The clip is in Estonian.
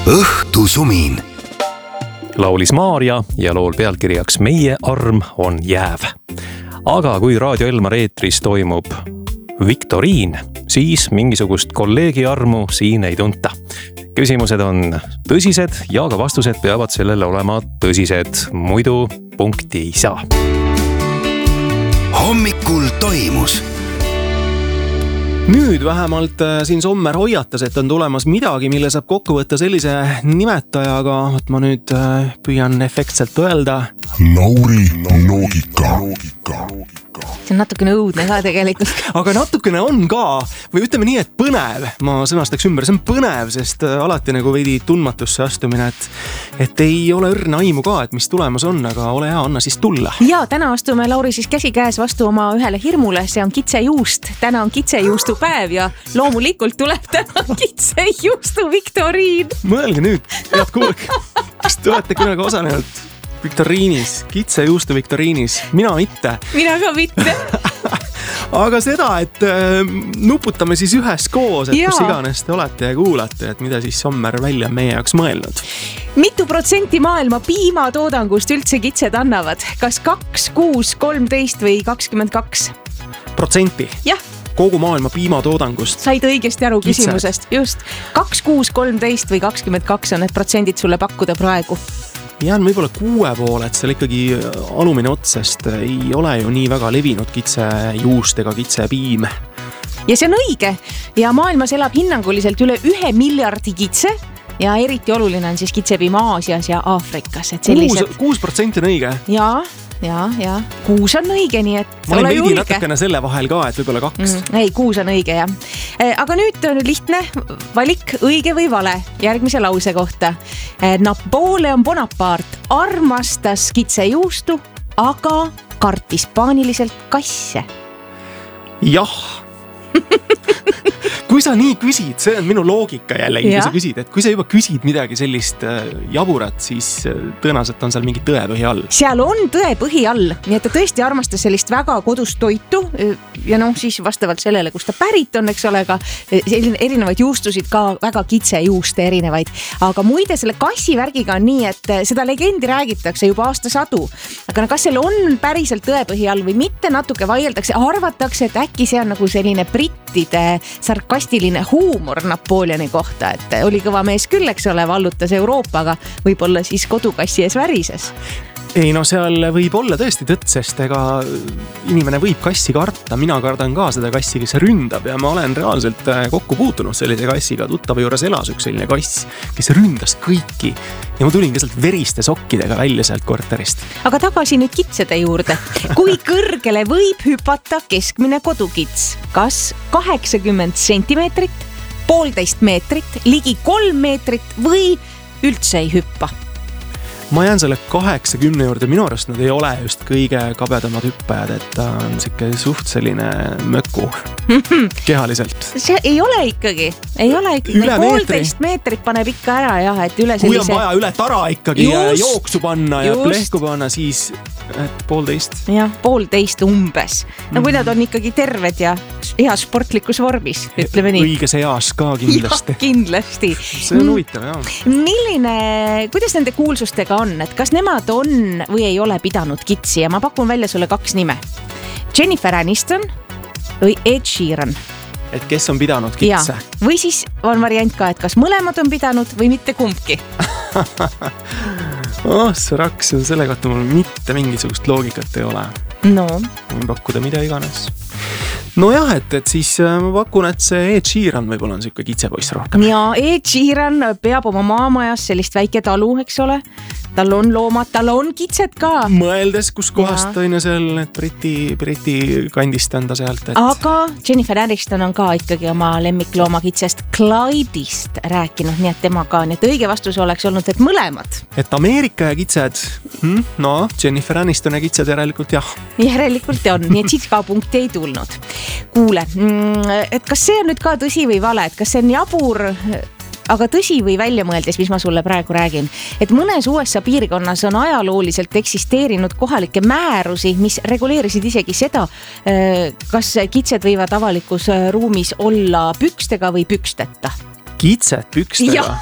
Õhtusumin. Laulis Maarja ja lool pealkirjaks Meie arm on jääv. Aga kui Raadio Elmar eetris toimub viktoriin, siis mingisugust kolleegi armu siin ei tunta. Küsimused on tõsised ja ka vastused peavad sellele olema tõsised, muidu punkti ei saa. Hommikul toimus. Nüüd vähemalt siin Sommer hoiatas, et on tulemas midagi, mille saab kokku võtta sellise nimetajaga, et ma nüüd püüan efektselt öelda. Lauri loogika. See on natukene õudne ka tegelikult. Aga natukene on ka, või ütleme nii, et põnev. Ma sõnastaks ümber, see on põnev, sest alati nagu veidi tundmatusse astumine, et ei ole õrna aimu ka, et mis tulemas on, aga ole hea, anna siis tulla. Ja täna astume Lauri siis käsi käes vastu oma ühele hirmule, see on kitsejuust. Täna on kitsejuustu päev ja loomulikult tuleb täna kitsejuustu viktoriin. Mõelge nüüd, head kuulge, kas te olete kunagi osalenud viktoriinis, kitsejuustu viktoriinis? Mina mitte. Mina ka mitte. Aga seda, et nuputame siis ühes koos, et kus iganes te olete ja kuulate, et mida siis Sommer välja meie jaoks mõelnud. Mitu protsenti maailma piimatoodangust üldse kitsed annavad? Kas 2, 6, 13 või 22%? Jah. Kogu maailma piimatoodangust. Said õigesti aru küsimusest. Just. 2, 6, 13 või 22 on need protsendid sulle pakkuda praegu. Jään võib-olla 6 poole, et seal ikkagi alumine otsest ei ole ju nii väga levinud kitsejuust ega kitsepiim. Ja see on õige. Ja maailmas elab hinnanguliselt üle 1 miljardi kitse ja eriti oluline on siis kitsepiim Aasias ja Aafrikas. 6% on õige. Ja 6 on õige, nii et ma olen veidi natukene selle vahel ka, et võib-olla 2. Ei, 6 on õige, jah. Aga nüüd on lihtne valik, õige või vale järgmise lause kohta. Napoleon Bonaparte armastas kitsejuustu, aga kartis paaniliselt kasse. Jah. Kui sa nii küsid, see on minu loogika jällegi, kui sa küsid, et kui sa juba küsid midagi sellist jaburat, siis tõenäoliselt on seal mingi tõepõhi all. Seal on tõepõhi all, nii et ta tõesti armastas sellist väga kodust toitu ja siis vastavalt sellele, kus ta pärit on, eks ole, ka erinevaid juustusid, ka väga kitsejuuste erinevaid. Aga muide, selle kassivärgiga on nii, et seda legendi räägitakse juba aastasadu. Aga kas seal on päriselt tõepõhi all või mitte, natuke vaieldakse, arvatakse, et äkki see on nagu selline brittide sarkastiline huumor Napoleoni kohta, et oli kõva mees küll, eks ole, vallutas Euroopaga, võib-olla siis kodukassi ees värises. Ei, seal võib olla tõesti tõtt, sest ega inimene võib kassi karta. Mina kardan ka seda kassi, kes ründab ja ma olen reaalselt kokku puutunud sellise kassiga. Tuttava juures elas üks selline kass, kes ründas kõiki ja ma tulin sealt veriste sokkidega välja sealt korterist. Aga tagasi nüüd kitsede juurde. Kui kõrgele võib hüpata keskmine kodukits? Kas 80 sentimeetrit, 1,5 meetrit, ligi 3 meetrit või üldse ei hüppa? Ma jään selle 80 juurde, minu arust nad ei ole just kõige kabedamad hüppajad, et ta on siuke suht selline möku kehaliselt. See ei ole ikkagi. Üle 1,5 meetrit paneb ikka ära, jah, et üle sellise... Kui on vaja üle tara ikkagi ja jooksu panna ja plehku panna, siis 1,5. Jah, 1,5 umbes. No kui nad on ikkagi terved ja heas sportlikus vormis, ütleme nii. Õiges eas ka kindlasti. Ja, kindlasti. See on huvitav, jah. Kuidas nende kuulsustega on, et kas nemad on või ei ole pidanud kitsi ja ma pakun välja sulle 2 nime. Jennifer Aniston või Ed Sheeran. Et kes on pidanud kitse? Ja. Või siis on variant ka, et kas mõlemad on pidanud või mitte kumbki. See raks, selle kohta mul mitte mingisugust loogikat ei ole. No. Võin pakkuda mida iganes. No jah, et siis ma pakun, et see Ed Sheeran võib-olla on selline kitsepoiss rohkem. Ja Ed Sheeran peab oma maamajas sellist väike talu, eks ole. Tal on loomad, tal on kitsed ka. Mõeldes, kus kohast on seal Briti kandist on ta sealt. Aga Jennifer Aniston on ka ikkagi oma lemmiklooma kitsest Clyde'ist rääkinud, nii et tema ka. Nii et õige vastus oleks olnud, et mõlemad. Et Ameerika ja kitsed, Jennifer Aniston ja kitsed järelikult jah. Järelikult on, nii et siit ka punkti ei tulnud. Kuule, et kas see on nüüd ka tõsi või vale, et kas see on jabur... Aga tõsi või välja mõeldes, mis ma sulle praegu räägin, et mõnes USA piirkonnas on ajalooliselt eksisteerinud kohalikke määrusi, mis reguleerisid isegi seda, kas kitsed võivad avalikus ruumis olla pükstega või püksteta. Kitsed pükstega?